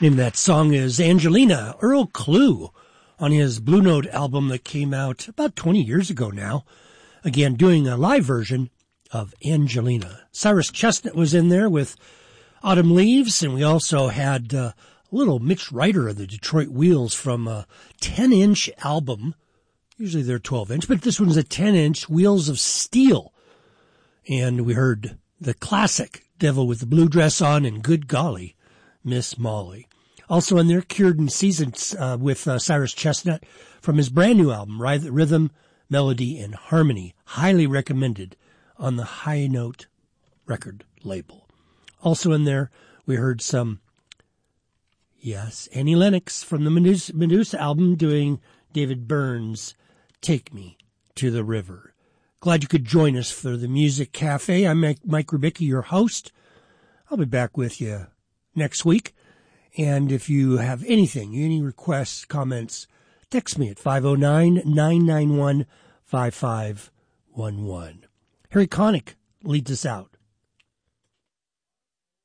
Name of that song is Angelina, Earl Klugh, on his Blue Note album that came out about 20 years ago now. Again, doing a live version of Angelina. Cyrus Chestnut was in there with Autumn Leaves, and we also had a little Mitch Ryder of the Detroit Wheels from a 10-inch album. Usually they're 12-inch, but this one's a 10-inch, Wheels of Steel. And we heard the classic Devil with the Blue Dress On and Good Golly, Miss Molly. Also in there, Cured and Seasoned with Cyrus Chestnut from his brand new album, Rhythm, Melody, and Harmony. Highly recommended on the High Note record label. Also in there, we heard some, Annie Lennox from the Medusa album doing David Byrne's Take Me to the River. Glad you could join us for the Music Cafe. I'm Mike Rubicki, your host. I'll be back with you next week. And if you have any requests, comments, text me at 509-991-5511. Harry Connick leads us out.